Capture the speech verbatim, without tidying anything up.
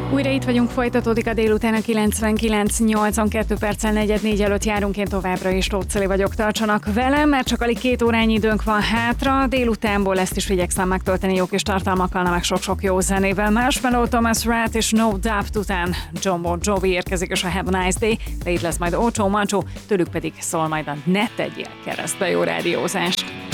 Újra itt vagyunk, folytatódik a délután a kilencvenkilenc nyolcvankettő perccel negyed négy előtt járunk, én továbbra is Tóth Szili vagyok, tartsanak velem, mert csak alig két órányi időnk van hátra, délutánból ezt is igyekszem megtölteni jó kis tartalmakkal, meg sok-sok jó zenével. Marshmello, Thomas Rhett és No Doubt után John Bon Jovi érkezik, és a Have a Nice Day, de itt lesz majd Ocho Macho, tőlük pedig szól majd a Ne tegyél keresztbe jó rádiózást.